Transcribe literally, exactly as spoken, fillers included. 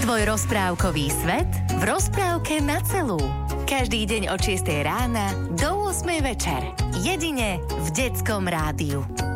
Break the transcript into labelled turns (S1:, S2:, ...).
S1: Tvoj rozprávkový svet v rozprávke na celú. Každý deň od šiestej rána do ôsmej večer. Jedine v Detskom rádiu.